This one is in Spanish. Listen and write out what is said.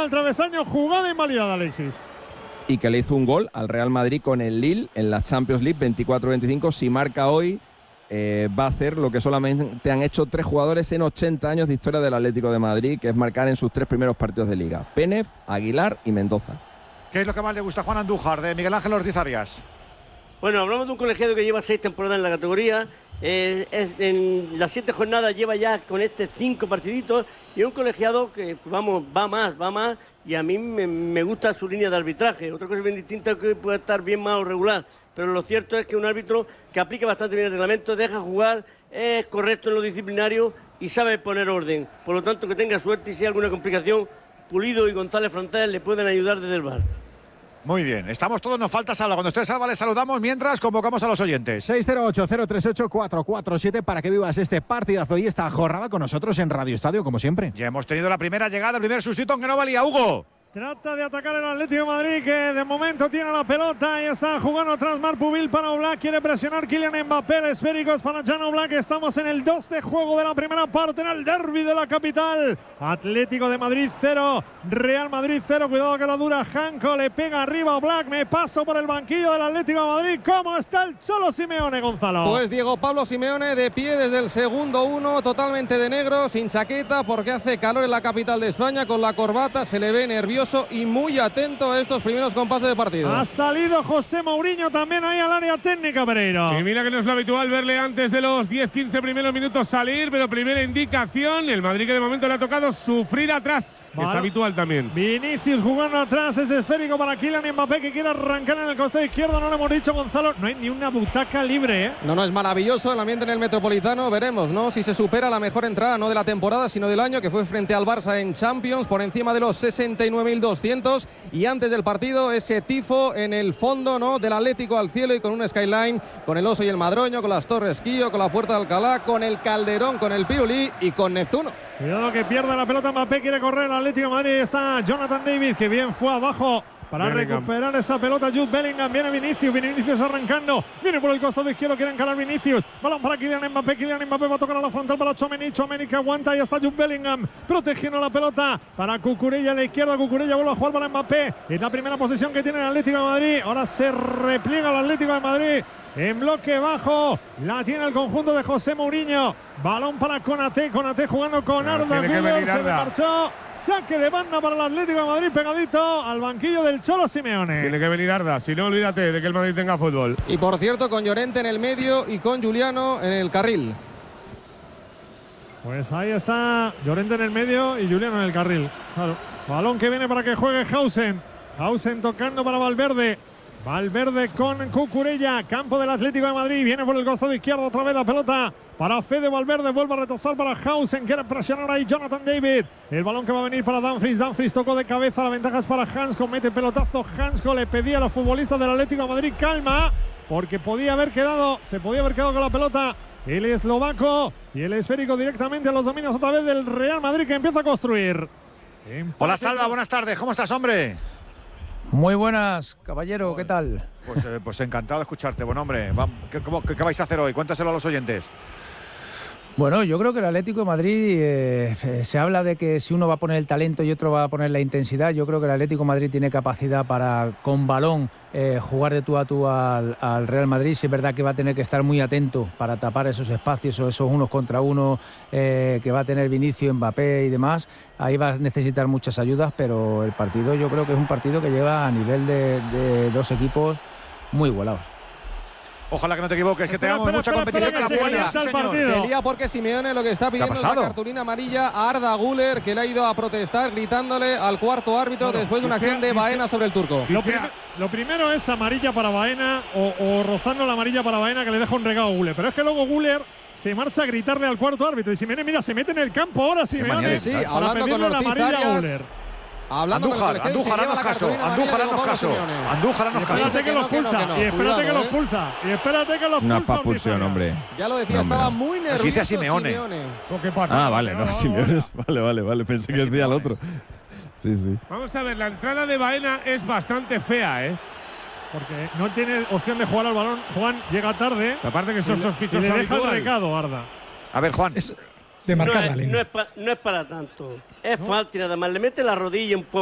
al travesaño, jugada invalidada, Alexis. Y que le hizo un gol al Real Madrid con el Lille en la Champions League 24-25. Si marca hoy, va a hacer lo que solamente han hecho 3 jugadores en 80 años de historia del Atlético de Madrid, que es marcar en sus 3 primeros partidos de Liga: Pénez, Aguilar y Mendoza. ¿Qué es lo que más le gusta a Juan Andújar de Miguel Ángel Ortiz Arias? Bueno, hablamos de un colegiado que lleva 6 temporadas en la categoría. En las 7 jornadas lleva ya con 5 partiditos. Y es un colegiado que, vamos, va más. Y a mí me gusta su línea de arbitraje. Otra cosa bien distinta es que puede estar bien más o regular. Pero lo cierto es que un árbitro que aplica bastante bien el reglamento, deja jugar, es correcto en lo disciplinario y sabe poner orden. Por lo tanto, que tenga suerte y si hay alguna complicación, Pulido y González Francés le pueden ayudar desde el VAR. Muy bien, estamos todos, nos falta Salva. Cuando esté Salva le saludamos, mientras convocamos a los oyentes. 608-038-447 para que vivas este partidazo y esta jornada con nosotros en Radio Estadio, como siempre. Ya hemos tenido la primera llegada, el primer suscito, aunque no valía. Hugo. Trata de atacar el Atlético de Madrid, que de momento tiene la pelota y está jugando atrás Marc Pubil para Oblak. Quiere presionar Kylian Mbappé, el esférico es para Jan Oblak. Estamos en el 2 de juego de la primera parte en el derbi de la capital. Atlético de Madrid 0, Real Madrid 0. Cuidado que la dura Janko, le pega arriba Oblak. Me paso por el banquillo del Atlético de Madrid. ¿Cómo está el Cholo Simeone, Gonzalo? Pues Diego Pablo Simeone de pie desde el segundo 1, totalmente de negro, sin chaqueta, porque hace calor en la capital de España. Con la corbata se le ve nervioso y muy atento a estos primeros compases de partido. Ha salido José Mourinho también ahí al área técnica, Pereiro. Y mira que no es lo habitual verle antes de los 10-15 primeros minutos salir, pero primera indicación, el Madrid que de momento le ha tocado sufrir atrás, que es habitual también. Vinicius jugando atrás, es esférico para Kylian Mbappé, que quiere arrancar en el costado izquierdo. No lo hemos dicho, Gonzalo, no hay ni una butaca libre, ¿eh? No, es maravilloso el ambiente en el Metropolitano. Veremos, ¿no?, si se supera la mejor entrada, no de la temporada, sino del año, que fue frente al Barça en Champions, por encima de los 69.200. Y antes del partido, ese tifo en el fondo, ¿no?, del Atlético al cielo, y con un skyline, con el Oso y el Madroño, con las Torres Quillo, con la Puerta de Alcalá, con el Calderón, con el Pirulí y con Neptuno. Cuidado que pierde la pelota Mbappé, quiere correr el Atlético de Madrid. Está Jonathan David, que bien fue abajo para recuperar esa pelota. Jude Bellingham, viene Vinicius arrancando, viene por el costado izquierdo, quiere encarar Vinicius, balón para Kylian Mbappé va a tocar a la frontal para Tchouaméni que aguanta, y está Jude Bellingham protegiendo la pelota para Cucurella a la izquierda. Cucurella vuelve a jugar para Mbappé, es la primera posición que tiene el Atlético de Madrid. Ahora se repliega el Atlético de Madrid en bloque bajo, la tiene el conjunto de José Mourinho. Balón para Konaté jugando con Arda Güler, se le marchó. Saque de banda para el Atlético de Madrid, pegadito al banquillo del Cholo Simeone. Tiene que venir Arda, si no, olvídate de que el Madrid tenga fútbol. Y por cierto, con Llorente en el medio y con Juliano en el carril. Pues ahí está Llorente en el medio y Juliano en el carril. Claro. Balón que viene para que juegue Hausen tocando para Valverde con Cucurella, campo del Atlético de Madrid, viene por el costado izquierdo otra vez la pelota para Fede Valverde, vuelve a retrasar para Hausen, quiere presionar ahí Jonathan David, el balón que va a venir para Dumfries tocó de cabeza, la ventaja es para Hansko, mete pelotazo Hansko, le pedía a los futbolistas del Atlético de Madrid calma, porque se podía haber quedado con la pelota el eslovaco, y el esférico directamente a los dominios otra vez del Real Madrid, que empieza a construir. Hola Salva, buenas tardes, ¿cómo estás, hombre? Muy buenas, caballero, ¿qué tal? Pues encantado de escucharte, buen hombre. ¿Qué vais a hacer hoy? Cuéntaselo a los oyentes. Bueno, yo creo que el Atlético de Madrid, se habla de que si uno va a poner el talento y otro va a poner la intensidad. Yo creo que el Atlético de Madrid tiene capacidad para, con balón, jugar de tú a tú al Real Madrid. Sí es verdad que va a tener que estar muy atento para tapar esos espacios o esos unos contra uno que va a tener Vinicius, Mbappé y demás. Ahí va a necesitar muchas ayudas, pero el partido yo creo que es un partido que lleva a nivel de dos equipos muy igualados. Ojalá que no te equivoques, que tengamos mucha competición. Se lía porque Simeone lo que está pidiendo es la cartulina amarilla a Arda Güler, que le ha ido a protestar gritándole al cuarto árbitro después de una acción de Baena sobre el turco. Lo primero es amarilla para Baena o rozando la amarilla para Baena, que le deja un regalo a Güler, pero es que luego Güler se marcha a gritarle al cuarto árbitro y Simeone, mira, se mete en el campo ahora Simeone. Sí, hablando con la amarilla a Güler. Andújar, haznos caso. Espérate que los pulsa. Espérate que los pulsa. Una expulsión, hombre. Ya lo decía, estaba muy nervioso. Así dice Simeone. Vale, no, Simeone. Vale. Pensé que decía el otro. Sí. Vamos a ver, la entrada de Baena es bastante fea, ¿eh? Porque no tiene opción de jugar al balón. Juan llega tarde. Aparte que son sospechosos. Y le deja el recado, Arda. A ver, Juan. De marcar la línea. No es para tanto. Es falta y nada más. Le mete la rodilla un poco.